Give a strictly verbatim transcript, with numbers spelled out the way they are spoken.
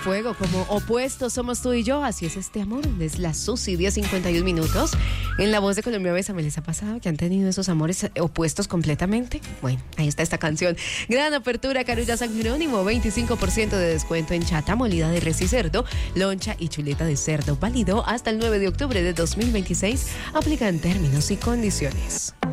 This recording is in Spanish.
fuego, como opuestos somos tú y yo, así es este amor. Es la Susi, diez cincuenta y un minutos. En la voz de Colombia Bésame, ¿les ha pasado que han tenido esos amores opuestos completamente? Bueno, ahí está esta canción. Gran apertura, Carulla San Jerónimo, veinticinco por ciento de descuento en chata, molida de res y cerdo, loncha y chuleta de cerdo. Válido hasta el nueve de octubre de dos mil veintiséis. Aplican términos y condiciones.